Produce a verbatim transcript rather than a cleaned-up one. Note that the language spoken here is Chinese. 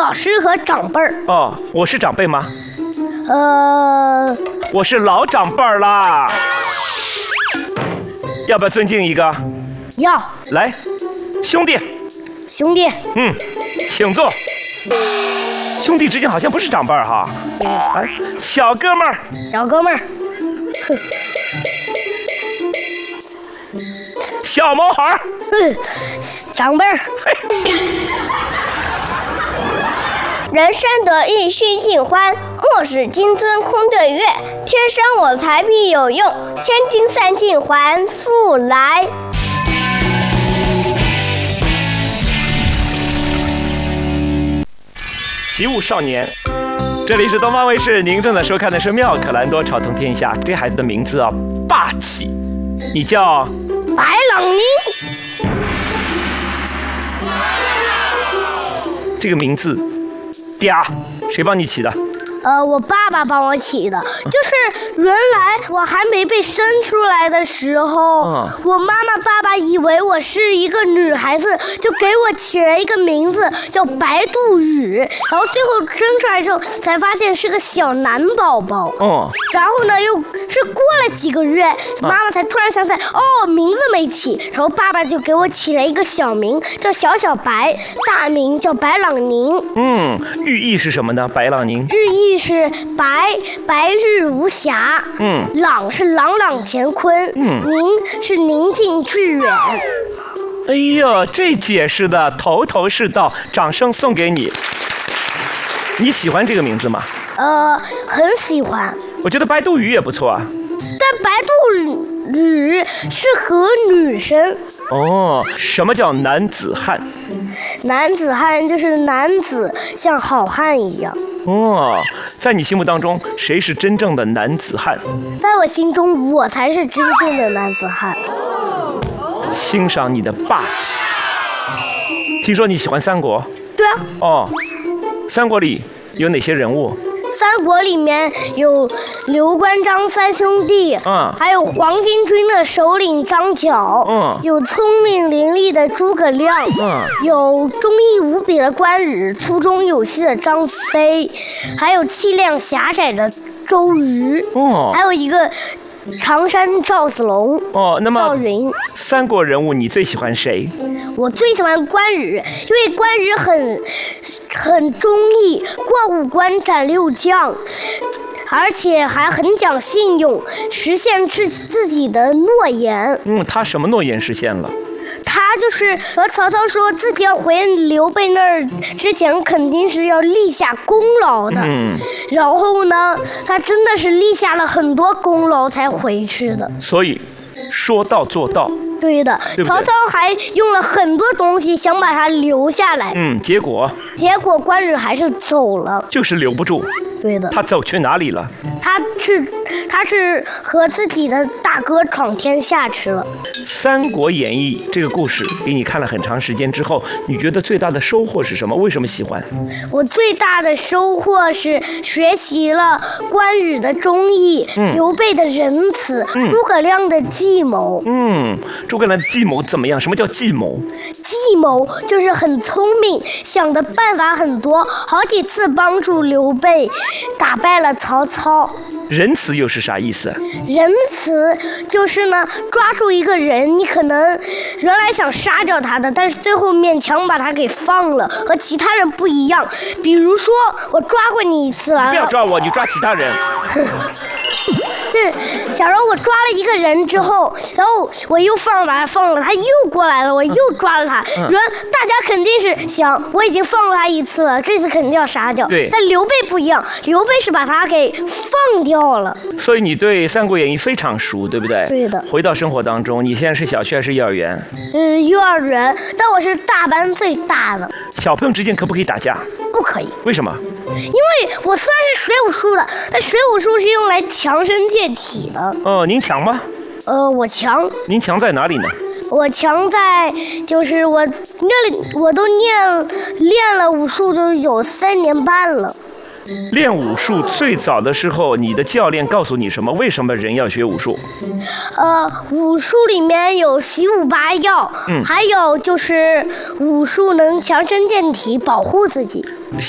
老师和长辈儿。 哦，我是长辈吗？ 呃， 我是老长辈儿啦。要不要尊敬一个？ 要。 来，兄弟。 兄弟。 嗯，请坐。兄弟之间好像不是长辈儿哈。哎，小哥们儿。 小哥们儿。哼。 小毛孩儿。 嗯，长辈儿。 人生得意须尽欢，莫使金樽空对月。天生我材必有用，千金散尽还复来。 习武少年，这里是东方卫视，您正在收看的是《妙可蓝多朝通天下》。这孩子的名字啊，霸气。你叫白朗宁。 这个名字，嗲，谁帮你起的？ 呃，我爸爸帮我起的，就是原来我还没被生出来的时候，嗯、我妈妈、爸爸以为我是一个女孩子，就给我起了一个名字叫白杜宇，然后最后生出来之后才发现是个小男宝宝。 嗯， 然后呢，又是过了几个月，妈妈才突然想起来，哦，名字没起，然后爸爸就给我起了一个小名叫小小白，大名叫白朗宁。 嗯，寓意是什么呢？白朗宁。 寓意是白白日无瑕，嗯，朗是朗朗乾坤，嗯，宁是宁静致远。 哎呦，这解释的头头是道，掌声送给你。你喜欢这个名字吗？ 呃，很喜欢。 我觉得白杜宇也不错啊。 但白杜宇适合女生。 哦，什么叫男子汉？ 男子汉就是男子像好汉一样。 哦，在你心目当中，谁是真正的男子汉？ 在我心中，我才是真正的男子汉。 欣赏你的霸气。听说你喜欢三国？ 对啊。 哦，三国里有哪些人物？ 三国里面有刘关张三兄弟，嗯，还有黄巾军的首领张角，嗯，有聪明伶俐的诸葛亮，嗯，有忠义无比的关羽，粗中有细的张飞，还有气量狭窄的周瑜，哦，还有一个常山赵子龙。 哦，那么赵云。 三国人物你最喜欢谁？ 我最喜欢关羽，因为关羽很很忠义，过五关斩六将，而且还很讲信用，实现自自己的诺言。 嗯，他什么诺言实现了？ 他就是和曹操说自己要回刘备那儿之前，肯定是要立下功劳的。嗯，然后呢，他真的是立下了很多功劳才回去的。 所以，说到做到。 对的，对对，曹操还用了很多东西想把他留下来。 嗯，结果结果关羽还是走了， 就是留不住。 对的， 他走去哪里了？ 他是他是和自己的大哥闯天下去了。 《三国演义》这个故事给你看了很长时间之后，你觉得最大的收获是什么？为什么喜欢？ 我最大的收获是学习了关羽的忠义，嗯、刘备的仁慈，嗯、诸葛亮的计谋。 嗯，诸葛亮的计谋怎么样？什么叫计谋？ 计谋就是很聪明，想的办法很多，好几次帮助刘备打败了曹操。 仁慈又是啥意思？ 仁慈就是呢，抓住一个人，你可能原来想杀掉他的，但是最后勉强把他给放了，和其他人不一样。比如说，我抓过你一次了。 你不要抓我，你抓其他人。 是，假如我抓了一个人之后，然后我又放把他放了，他又过来了，我又抓了他。嗯、原大家肯定是想，我已经放了他一次了，这次肯定要杀掉。 对。 但刘备不一样，刘备是把他给放掉了。 所以你对《三国演义》非常熟，对不对？ 对的。 回到生活当中，你现在是小学还是幼儿园？ 嗯，幼儿园，但我是大班最大的。 小朋友之间可不可以打架？ 不可以。 为什么？ 因为我虽然是水武术的，但水武术是用来强身健体的。 哦，您强吗？ 呃，我强。 您强在哪里呢？ 我强在就是我练，我都练练了武术都有三年半了。 练武术最早的时候，你的教练告诉你什么？为什么人要学武术？ 呃，武术里面有习武八要，嗯，还有就是武术能强身健体，保护自己。